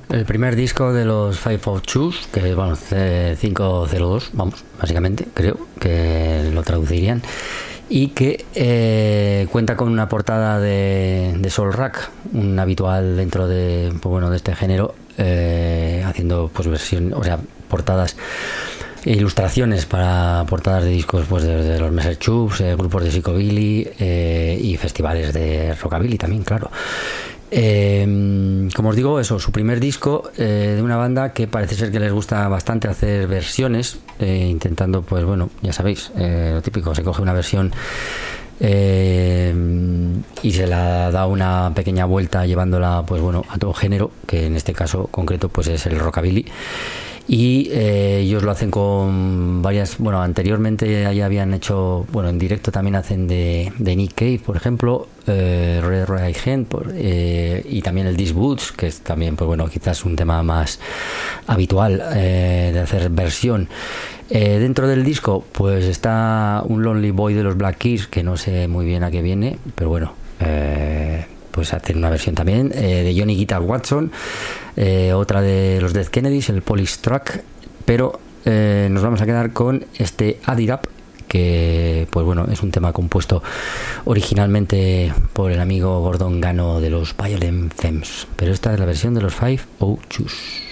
El primer disco de los Five of Choose, que bueno, 502, vamos, básicamente, creo que lo traducirían, y que cuenta con una portada de Soul Rack, un habitual dentro de, pues bueno, de este género, haciendo pues versión, o sea, portadas, ilustraciones para portadas de discos, pues de los Messer Chups, grupos de psicobilly y festivales de rockabilly también, claro. Como os digo, eso, su primer disco, de una banda que parece ser que les gusta bastante hacer versiones, intentando, pues bueno, ya sabéis, lo típico, se coge una versión y se la da una pequeña vuelta llevándola, pues bueno, a todo género, que en este caso concreto pues es el rockabilly. Y ellos lo hacen con varias, bueno, anteriormente ya habían hecho, bueno, en directo también hacen de Nick Cave, por ejemplo, Red Right Hand, y también el These Boots, que es también, pues bueno, quizás un tema más habitual de hacer versión. Dentro del disco pues está un Lonely Boy de los Black Keys, que no sé muy bien a qué viene, pero bueno, pues hacen una versión también de Johnny Guitar Watson, otra de los Dead Kennedys, el Police Track, pero nos vamos a quedar con este Add It Up, que pues bueno, es un tema compuesto originalmente por el amigo Gordon Gano de los Violent Femmes, pero esta es la versión de los Five O Choose.